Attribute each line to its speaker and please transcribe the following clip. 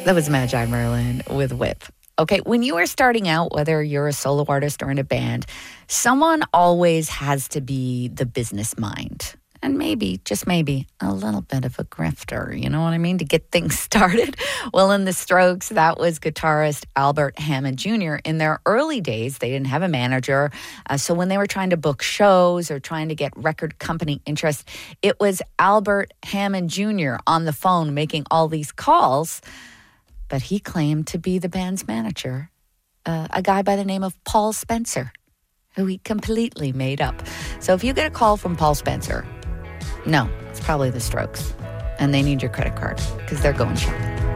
Speaker 1: That was Magi Merlin with Whip. Okay, when you are starting out, whether you're a solo artist or in a band, someone always has to be the business mind. And maybe, just maybe, a little bit of a grifter, you know what I mean, to get things started. Well, in the Strokes, that was guitarist Albert Hammond Jr. In their early days, they didn't have a manager. So when they were trying to book shows or trying to get record company interest, it was Albert Hammond Jr. on the phone making all these calls. But he claimed to be the band's manager, a guy by the name of Paul Spencer, who he completely made up. So if you get a call from Paul Spencer, no, it's probably the Strokes. And they need your credit card because they're going shopping.